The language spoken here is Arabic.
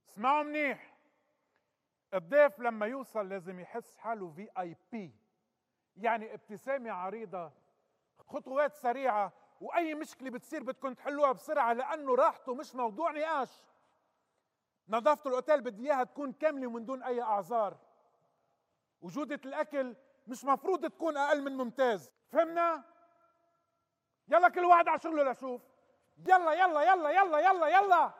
اسمعوا منيح. الضيف لما يوصل لازم يحس حاله VIP، يعني ابتسامة عريضة، خطوات سريعة، وأي مشكلة بتصير بدكم تحلوها بسرعة لأنه راحته مش موضوع نقاش. نظافة الأوتيل بدي إياها تكون كاملة ومن دون أي أعذار. وجودة الأكل مش مفروض تكون أقل من ممتاز، فهمنا؟ يلا كل واحد على شغله لشوف. يلا يلا يلا يلا يلا يلا.